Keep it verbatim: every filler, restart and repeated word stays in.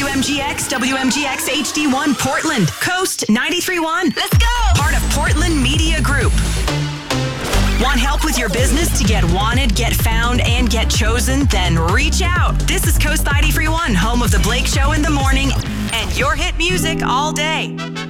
M G X, W M G X H D one Portland, Coast ninety-three point one. Let's go! Part of Portland Media Group. Want help with your business to get wanted, get found, and get chosen? Then reach out. This is Coast ninety-three point one, home of The Blake Show in the morning and your hit music all day.